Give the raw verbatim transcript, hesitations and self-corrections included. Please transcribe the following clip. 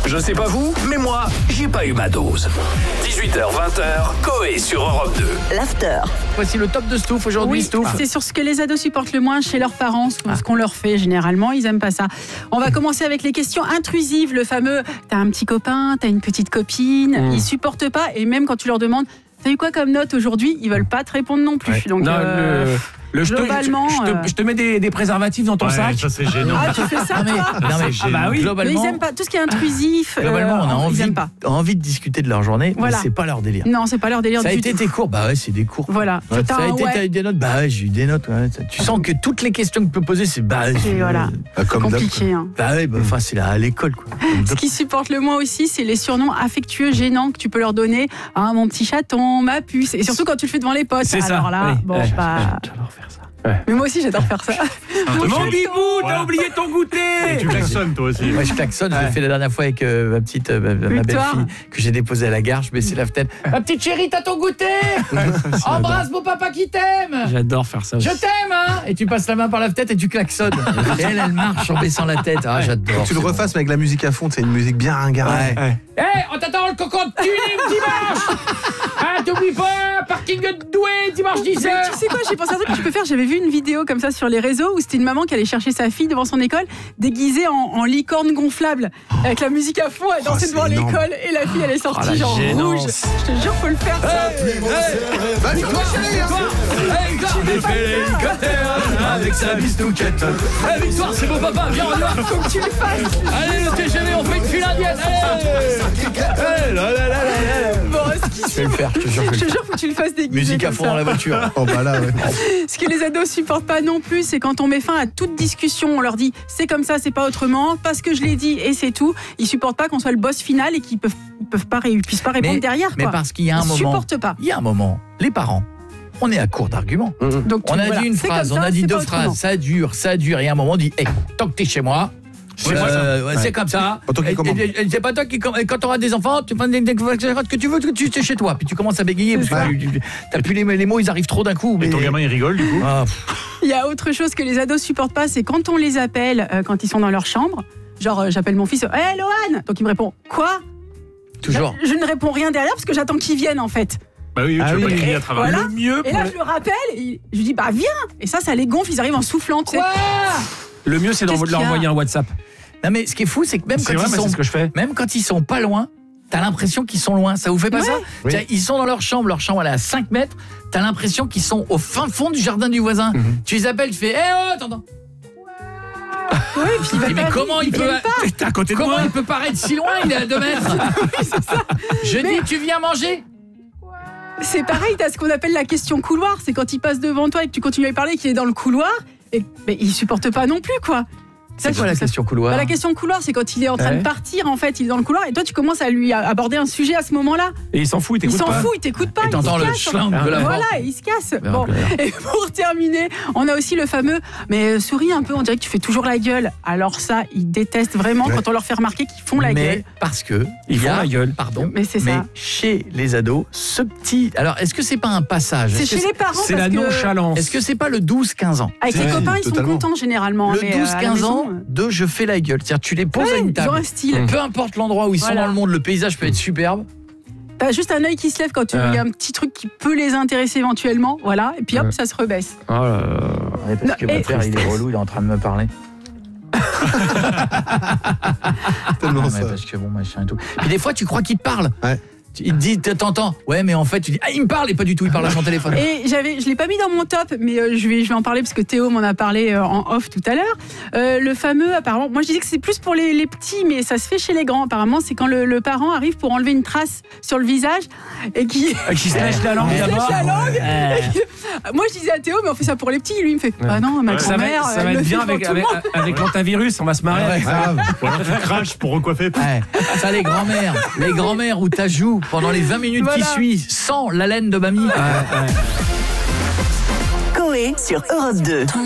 Je sais pas vous, mais moi, j'ai pas eu ma dose. dix-huit heures vingt, Coé sur Europe deux. L'after. Voici le top de Stouff aujourd'hui. Oui, Stouff. c'est sur ce que les ados supportent le moins chez leurs parents, ce ah. qu'on leur fait généralement, ils aiment pas ça. On va commencer avec les questions intrusives, le fameux « t'as un petit copain, t'as une petite copine mmh. », ils supportent pas et même quand tu leur demandes « t'as eu quoi comme note aujourd'hui ?» ils veulent pas te répondre non plus. Ouais. Donc, non, euh, le... Le je, globalement, te, je, je, te, je te mets des, des préservatifs dans ton ouais, sac. Ça c'est gênant. Ah, tu fais ça, non, mais, toi non, mais, ah, bah oui, globalement, mais ils aiment pas tout ce qui est intrusif. Globalement, on a euh, envie, pas. envie de discuter de leur journée, voilà. mais c'est pas leur délire. Non, c'est pas leur délire. Ça a du été tout. tes cours, bah ouais, c'est des cours. Voilà. Ouais, ça a été, ouais. t'as eu des notes, bah ouais, j'ai eu des notes. Ouais. Tu sens que toutes les questions que tu peux poser, c'est bah, c'est voilà. Bah, comme compliqué. Hein. Bah ouais, bah, enfin c'est là, à l'école quoi. Ce qu'ils supportent le moins aussi, c'est les surnoms affectueux gênants que tu peux leur donner. Ah, mon petit chaton, ma puce. Et surtout quand tu le fais devant les potes. C'est Alors ça. là, oui. bon, ouais. bah. J'adore faire ça. Ouais. Mais moi aussi j'adore faire ça. Mon, mon bibou, t'as ouais. oublié ton goûter. Et tu klaxonnes toi aussi. Moi je klaxonne, ouais. je l'ai fait la dernière fois avec euh, ma petite euh, ma, ma belle-fille que j'ai déposée à la gare, je baissais la fenêtre. Ma petite chérie, t'as ton goûter. Embrasse mon papa qui t'aime. J'adore faire ça aussi. Je t'aime hein. Et tu passes la main par la fenêtre et tu klaxonnes. Et elle, elle marche en baissant la tête. Ah, j'adore. Tu le refasses bon. Avec la musique à fond, c'est une musique bien ringarde. Ouais. Ouais. Hé, hey, on t'attend le cocon de tuning dimanche. Ah, t'oublies pas, parking de Douai, dimanche dix heures. Tu sais quoi, j'ai pensé à un truc que tu peux faire. J'avais vu une vidéo comme ça sur les réseaux où c'était une maman qui allait chercher sa fille devant son école déguisée en, en licorne gonflable avec la musique à fond, elle dansait oh, devant énorme. L'école et la fille elle est sortie oh, genre gênance. Rouge. Je te jure, faut le faire ça. Hey, hey, bah, victoire, victoire. Hey, victoire, j'ai fait l'hélicoptère avec sa bistouquette. Hey, victoire, c'est mon papa, viens, on y va. Faut que tu le fasses. Allez, le T G V, on fait une file indienne. Allez, là, là, là, là. Bon, ce je vais le faire, je te jure. Je te jure, faut que tu le fasses déguisé. Musique à fond ça. Dans la voiture. Oh bah là, ouais. Ce que les ados supportent pas non plus, c'est quand on met fin à toute discussion, on leur dit c'est comme ça, c'est pas autrement, parce que je l'ai dit et c'est tout. Ils supportent pas qu'on soit le boss final et qu'ils peuvent, ils peuvent pas, ils puissent pas répondre mais, derrière. Mais quoi. parce qu'il y a un Ils moment. supportent pas. Il y a un moment, les parents. On est à court d'arguments. Mmh. Donc, on a voilà. dit une phrase, on a dit deux phrases, ça dure, ça dure. Et à un moment, on dit hey, tant que t'es chez moi. C'est euh, ouais. ouais. comme ça. Et, et, et, c'est pas toi qui, quand tu auras des enfants, tu fais des que tu veux, que tu es chez toi. Puis tu commences à bégayer parce que tu, tu, t'as plus les, les mots, ils arrivent trop d'un coup. Mais... Et ton gamin, il rigole du coup. Ah, il y a autre chose que les ados supportent pas, c'est quand on les appelle euh, quand ils sont dans leur chambre. Genre, euh, j'appelle mon fils, hé hey, Lohan. Donc il me répond, quoi? Toujours. Je, je ne réponds rien derrière parce que j'attends qu'il vienne en fait. Bah oui, ah tu veux oui. pas qu'il y ait à travailler. Voilà. Le mieux et là, les... je le rappelle, et je lui dis, bah viens. Et ça, ça les gonfle, ils arrivent en soufflant. Tu sais. Le mieux, c'est de leur envoyer un WhatsApp. Non mais ce qui est fou, c'est que même c'est quand vrai, ils sont, ce que je fais. même quand ils sont pas loin, t'as l'impression qu'ils sont loin. Ça vous fait pas ouais. ça oui. Ils sont dans leur chambre, leur chambre elle est à cinq mètres. T'as l'impression qu'ils sont au fin fond du jardin du voisin. Mm-hmm. Tu les appelles, tu fais, hé hey, oh, t'entends. Oui, puis il va mais pas comment il, il peut T'es à côté de comment moi. il peut paraître si loin? Il est à deux mètres. Oui, c'est ça. Je mais... dis, tu viens manger. C'est pareil, t'as ce qu'on appelle la question couloir. C'est quand il passe devant toi et que tu continues à lui parler, qu'il est dans le couloir. Et mais il supporte pas non plus, quoi. C'est quoi la question couloir? Bah, la question couloir, c'est quand il est en train ouais. de partir, en fait, il est dans le couloir, et toi, tu commences à lui aborder un sujet à ce moment-là. Et il s'en fout, il t'écoute pas. Il s'en pas. fout, il t'écoute pas. Et t'entends le schlang de la Voilà, il se casse. Bon. Et pour terminer, on a aussi le fameux, mais euh, souris un peu, on dirait que tu fais toujours la gueule. Alors ça, ils détestent vraiment ouais. quand on leur fait remarquer qu'ils font la mais gueule. Parce que ils font a, la gueule. Pardon. Mais c'est ça. Mais chez les ados, ce petit. Alors, est-ce que c'est pas un passage? C'est chez c'est... les parents. C'est la nonchalance. Est-ce que c'est pas le douze quinze ans? Avec les copains, ils totalement. sont contents généralement. Le douze quinze ans de je fais la gueule. C'est-à-dire, tu les poses ouais, à une table. Ils ont un style. Peu importe l'endroit où ils voilà. sont dans le monde, le paysage peut être superbe. T'as juste un œil qui se lève quand il euh. y a un petit truc qui peut les intéresser éventuellement, voilà, et puis hop, euh. ça se rebaisse. Oh là là. Ouais, parce non, que mon père, il est relou, il est en train de me parler. Tellement non, ça. Parce que bon, machin et tout. Et des fois, tu crois qu'il te parle. Ouais. Il te dit, t'entends? Ouais, mais en fait, tu dis, ah, il me parle et pas du tout, il parle à son téléphone. Et j'avais, je l'ai pas mis dans mon top, mais euh, je vais, je vais en parler parce que Théo m'en a parlé euh, en off tout à l'heure. Euh, le fameux, apparemment, moi je disais que c'est plus pour les, les petits, mais ça se fait chez les grands. Apparemment, c'est quand le, le parent arrive pour enlever une trace sur le visage et qui, qui se lèche la langue. Il se lèche la langue. Euh. Qui... Moi je disais à Théo, mais on fait ça pour les petits. Lui il me fait, ouais. ah non, ma ouais, grand-mère. Ça va, ça va être bien avec, avec, avec l'antavirus, on va se marrer. Ouais, avec ça. Ou alors tu craches pour recoiffer. Ouais. Ça, les grands-mères, les grands-mères où t'as joué pendant les vingt minutes voilà. qui suivent sans la laine de mamie. Coé sur Europe deux.